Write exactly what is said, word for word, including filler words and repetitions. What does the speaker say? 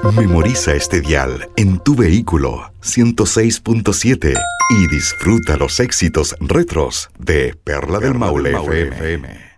Memoriza este dial en tu vehículo ciento seis punto siete y disfruta los éxitos retros de Perla del Maule F M.